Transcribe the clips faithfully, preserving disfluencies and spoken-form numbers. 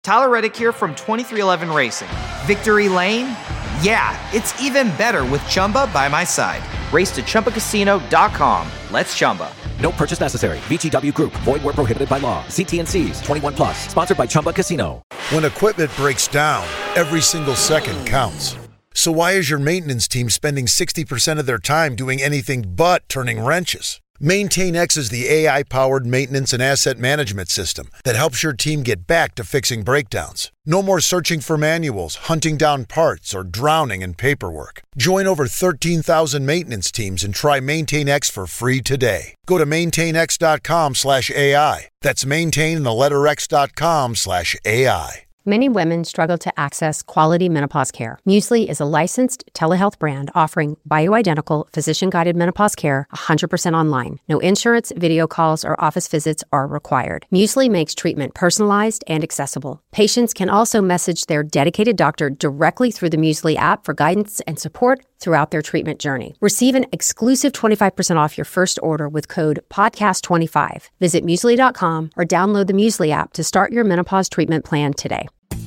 Tyler Reddick here from twenty-three eleven Racing. Victory Lane? Yeah, it's even better with Chumba by my side. Race to Chumba Casino dot com. Let's Chumba. No purchase necessary. V G W Group. Void where prohibited by law. See T and C's. twenty-one plus. Sponsored by Chumba Casino. When equipment breaks down, every single second counts. So why is your maintenance team spending sixty percent of their time doing anything but turning wrenches? MaintainX is the A I-powered maintenance and asset management system that helps your team get back to fixing breakdowns. No more searching for manuals, hunting down parts, or drowning in paperwork. Join over thirteen thousand maintenance teams and try MaintainX for free today. Go to maintainx.com slash AI. That's maintain and the letter x.com slash AI. Many women struggle to access quality menopause care. Muesli is a licensed telehealth brand offering bioidentical, physician-guided menopause care one hundred percent online. No insurance, video calls, or office visits are required. Muesli makes treatment personalized and accessible. Patients can also message their dedicated doctor directly through the Muesli app for guidance and support throughout their treatment journey. Receive an exclusive twenty-five percent off your first order with code podcast twenty-five. Visit muesli dot com or download the Muesli app to start your menopause treatment plan today.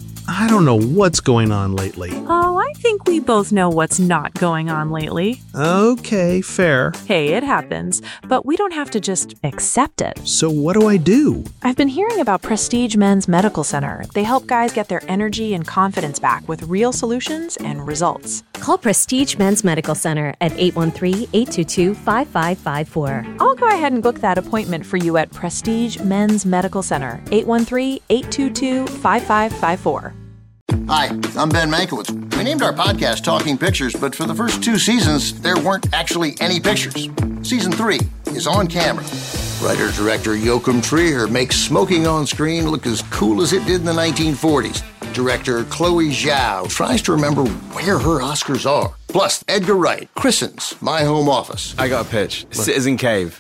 I don't know what's going on lately. Oh, I think we both know what's not going on lately. Okay, fair. Hey, it happens, but we don't have to just accept it. So what do I do? I've been hearing about Prestige Men's Medical Center. They help guys get their energy and confidence back with real solutions and results. Call Prestige Men's Medical Center at eight one three, eight two two, five five five four. I'll go ahead and book that appointment for you at Prestige Men's Medical Center, eight one three, eight two two, five five five four. Hi, I'm Ben Mankiewicz. We named our podcast Talking Pictures, but for the first two seasons, there weren't actually any pictures. Season three is on camera. Writer-director Joachim Trier makes smoking on screen look as cool as it did in the nineteen forties. Director Chloe Zhao tries to remember where her Oscars are. Plus, Edgar Wright christens My Home Office. I got a pitch. Citizen Cave.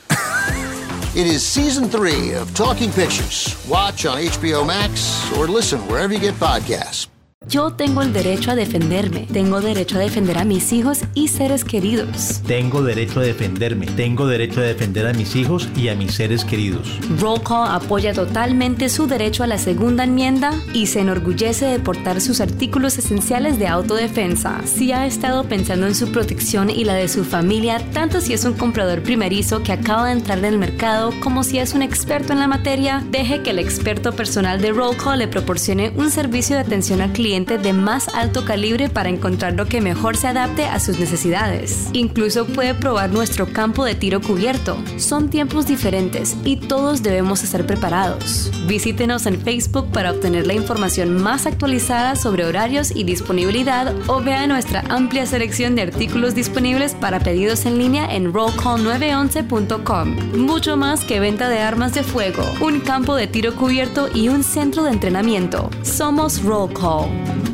It is season three of Talking Pictures. Watch on H B O Max or listen wherever you get podcasts. Yo tengo el derecho a defenderme. Tengo derecho a defender a mis hijos y seres queridos. Tengo derecho a defenderme. Tengo derecho a defender a mis hijos y a mis seres queridos. Roll Call apoya totalmente su derecho a la segunda enmienda y se enorgullece de portar sus artículos esenciales de autodefensa. Si ha estado pensando en su protección y la de su familia, tanto si es un comprador primerizo que acaba de entrar en el mercado como si es un experto en la materia, deje que el experto personal de Roll Call le proporcione un servicio de atención al cliente de más alto calibre para encontrar lo que mejor se adapte a sus necesidades. Incluso puede probar nuestro campo de tiro cubierto. Son tiempos diferentes y todos debemos estar preparados. Visítenos en Facebook para obtener la información más actualizada sobre horarios y disponibilidad o vea nuestra amplia selección de artículos disponibles para pedidos en línea en roll call nueve once punto com. Mucho más que venta de armas de fuego, un campo de tiro cubierto y un centro de entrenamiento. Somos Roll Call.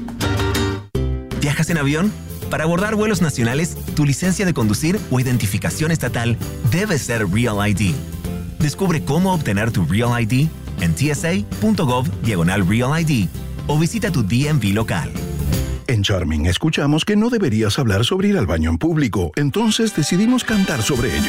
¿Viajas en avión? Para abordar vuelos nacionales, tu licencia de conducir o identificación estatal debe ser Real I D. Descubre cómo obtener tu Real I D en tsa.gov diagonal Real I D o visita tu D M V local. En Charming escuchamos que no deberías hablar sobre ir al baño en público, entonces decidimos cantar sobre ello.